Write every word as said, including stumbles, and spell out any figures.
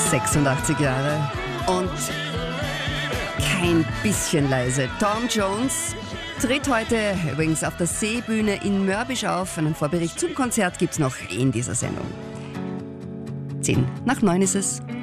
sechsundachtzig Jahre und kein bisschen leise. Tom Jones tritt heute übrigens auf der Seebühne in Mörbisch auf. Einen Vorbericht zum Konzert gibt's noch in dieser Sendung. Zehn nach neun ist es.